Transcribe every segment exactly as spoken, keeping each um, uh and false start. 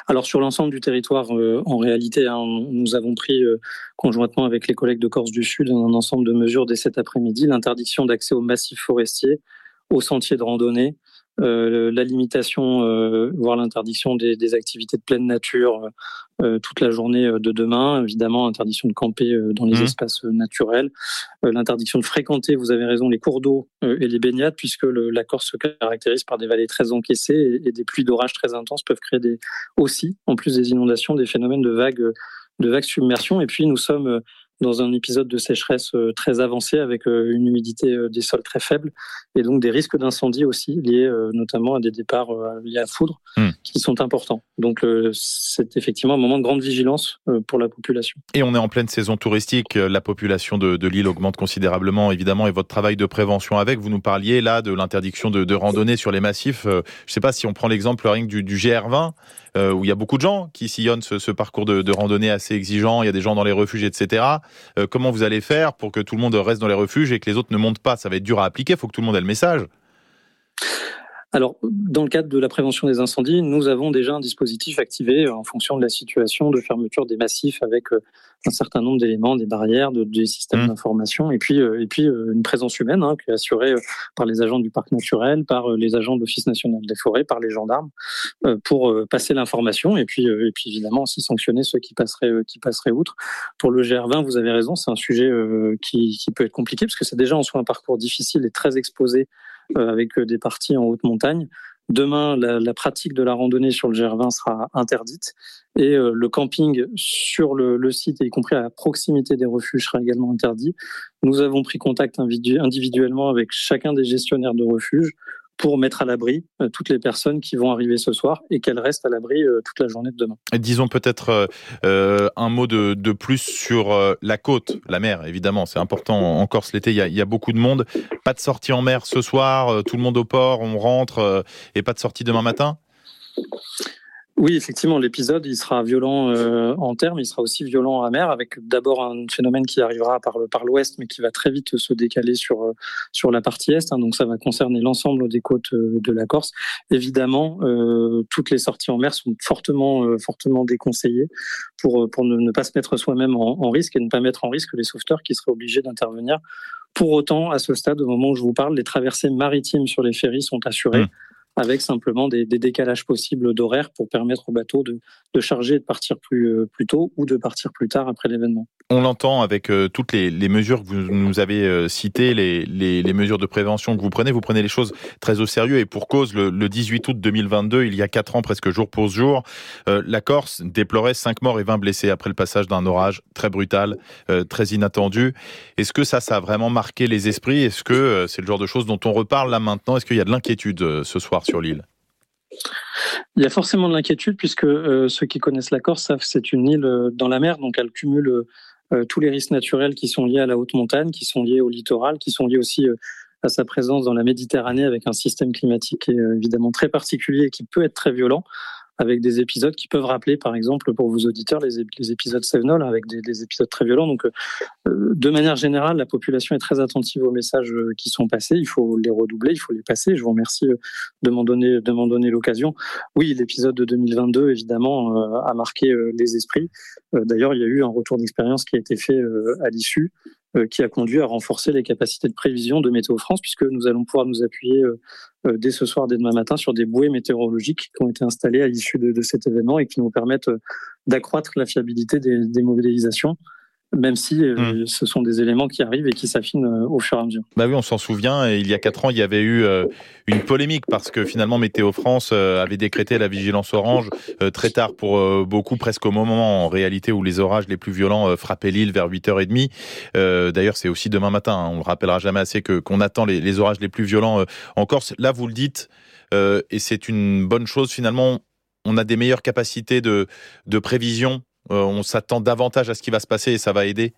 Alors sur l'ensemble du territoire, euh, en réalité, hein, nous avons pris euh, conjointement avec les collègues de Corse du Sud un ensemble de mesures dès cet après-midi. L'interdiction d'accès aux massifs forestiers, aux sentiers de randonnée, euh, la limitation, euh, voire l'interdiction des, des activités de pleine nature euh, toute la journée de demain. Évidemment, interdiction de camper euh, dans les mmh. espaces naturels, euh, l'interdiction de fréquenter, vous avez raison, les cours d'eau euh, et les baignades, puisque le, la Corse se caractérise par des vallées très encaissées et, et des pluies d'orage très intenses peuvent créer des, aussi, en plus des inondations, des phénomènes de vagues, de vagues submersion. Et puis nous sommes dans un épisode de sécheresse très avancé avec une humidité des sols très faible et donc des risques d'incendie aussi liés notamment à des départs liés à la foudre mmh. qui sont importants. Donc c'est effectivement un moment de grande vigilance pour la population. Et on est en pleine saison touristique, la population de, de l'île augmente considérablement évidemment et votre travail de prévention avec, vous nous parliez là de l'interdiction de, de randonnée sur les massifs. Je ne sais pas si on prend l'exemple rien que du, du G R vingt euh, où il y a beaucoup de gens qui sillonnent ce, ce parcours de, de randonnée assez exigeant, il y a des gens dans les refuges et cetera. Euh, comment vous allez faire pour que tout le monde reste dans les refuges et que les autres ne montent pas? Ça va être dur à appliquer, il faut que tout le monde ait le message. Alors, dans le cadre de la prévention des incendies, nous avons déjà un dispositif activé en fonction de la situation de fermeture des massifs avec un certain nombre d'éléments, des barrières, de, des systèmes mmh. d'information et puis, et puis une présence humaine hein, qui est assurée par les agents du parc naturel, par les agents de l'Office national des forêts, par les gendarmes pour passer l'information et puis, et puis évidemment aussi sanctionner ceux qui passeraient, qui passeraient outre. Pour le G R vingt, vous avez raison, c'est un sujet qui, qui peut être compliqué parce que c'est déjà en soi un parcours difficile et très exposé avec des parties en haute montagne. Demain, la, la pratique de la randonnée sur le G R vingt sera interdite et euh, le camping sur le, le site, y compris à la proximité des refuges, sera également interdit. Nous avons pris contact individuellement avec chacun des gestionnaires de refuges pour mettre à l'abri euh, toutes les personnes qui vont arriver ce soir et qu'elles restent à l'abri euh, toute la journée de demain. Et disons peut-être euh, un mot de, de plus sur euh, la côte, la mer, évidemment, c'est important. En Corse, l'été, il y a, y a beaucoup de monde. Pas de sortie en mer ce soir, euh, tout le monde au port, on rentre, euh, et pas de sortie demain matin ? Oui, effectivement, l'épisode il sera violent euh, en terre, mais il sera aussi violent à mer, avec d'abord un phénomène qui arrivera par, le, par l'ouest, mais qui va très vite se décaler sur, euh, sur la partie est. Hein, donc ça va concerner l'ensemble des côtes euh, de la Corse. Évidemment, euh, toutes les sorties en mer sont fortement, euh, fortement déconseillées pour, pour ne, ne pas se mettre soi-même en, en risque et ne pas mettre en risque les sauveteurs qui seraient obligés d'intervenir. Pour autant, à ce stade, au moment où je vous parle, les traversées maritimes sur les ferries sont assurées. Mmh. avec simplement des, des décalages possibles d'horaire pour permettre aux bateaux de, de charger et de partir plus, plus tôt ou de partir plus tard après l'événement. On l'entend avec euh, toutes les, les mesures que vous nous avez euh, citées, les, les, les mesures de prévention que vous prenez. Vous prenez les choses très au sérieux et pour cause, le, le dix-huit août deux mille vingt-deux, il y a quatre ans, presque jour pour jour, euh, la Corse déplorait cinq morts et vingt blessés après le passage d'un orage très brutal, euh, très inattendu. Est-ce que ça, ça a vraiment marqué les esprits ? Est-ce que euh, c'est le genre de choses dont on reparle là maintenant ? Est-ce qu'il y a de l'inquiétude euh, ce soir sur l'île ? Il y a forcément de l'inquiétude puisque euh, ceux qui connaissent la Corse savent que c'est une île euh, dans la mer, donc elle cumule euh, tous les risques naturels qui sont liés à la haute montagne, qui sont liés au littoral, qui sont liés aussi euh, à sa présence dans la Méditerranée avec un système climatique qui est euh, évidemment très particulier et qui peut être très violent, avec des épisodes qui peuvent rappeler, par exemple, pour vos auditeurs, les, ép- les épisodes Sevenol, avec des, des épisodes très violents. Donc, euh, de manière générale, la population est très attentive aux messages euh, qui sont passés. Il faut les redoubler, il faut les passer. Je vous remercie euh, de m'en donner, de m'en donner l'occasion. Oui, l'épisode de deux mille vingt-deux, évidemment, euh, a marqué euh, les esprits. Euh, d'ailleurs, il y a eu un retour d'expérience qui a été fait euh, à l'issue, euh, qui a conduit à renforcer les capacités de prévision de Météo France, puisque nous allons pouvoir nous appuyer euh, euh, dès ce soir, dès demain matin, sur des bouées météorologiques qui ont été installées à l'issue de, de cet événement et qui nous permettent euh, d'accroître la fiabilité des, des modélisations, même si euh, mmh. ce sont des éléments qui arrivent et qui s'affinent euh, au fur et à mesure. Bah oui, on s'en souvient, et il y a quatre ans, il y avait eu euh, une polémique parce que finalement Météo France euh, avait décrété la vigilance orange euh, très tard pour euh, beaucoup, presque au moment en réalité où les orages les plus violents euh, frappaient l'île vers huit heures trente. Euh, d'ailleurs, c'est aussi demain matin, hein, on le rappellera jamais assez que, qu'on attend les, les orages les plus violents euh, en Corse. Là, vous le dites, euh, et c'est une bonne chose finalement, on a des meilleures capacités de, de prévision. Euh, on s'attend davantage à ce qui va se passer et ça va aider.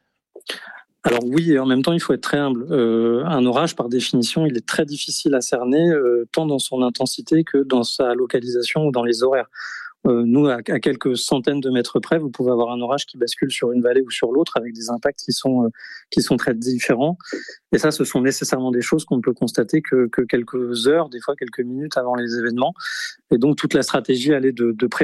Alors oui, et en même temps, il faut être très humble. Euh, un orage, par définition, il est très difficile à cerner, euh, tant dans son intensité que dans sa localisation ou dans les horaires. Euh, nous, à, à quelques centaines de mètres près, vous pouvez avoir un orage qui bascule sur une vallée ou sur l'autre avec des impacts qui sont, euh, qui sont très différents. Et ça, ce sont nécessairement des choses qu'on ne peut constater que, que quelques heures, des fois quelques minutes avant les événements. Et donc, toute la stratégie, elle est de, de pré-